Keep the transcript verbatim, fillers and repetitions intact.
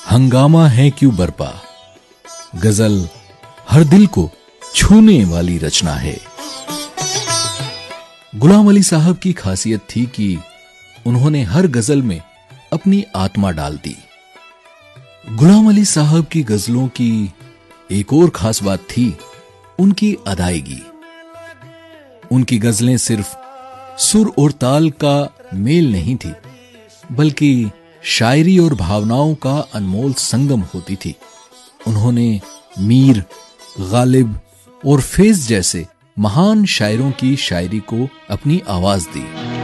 हंगामा है क्यों बरपा, गजल हर दिल को छूने वाली रचना है। गुलाम अली साहब की खासियत थी कि उन्होंने हर गजल में अपनी आत्मा डाल दी। गुलाम अली साहब की गजलों की एक और खास बात थी उनकी अदायगी। उनकी गजलें सिर्फ सुर और ताल का मेल नहीं थी, बल्कि शायरी और भावनाओं का अनमोल संगम होती थी। उन्होंने मीर, गालिब और फैज जैसे महान शायरों की शायरी को अपनी आवाज दी।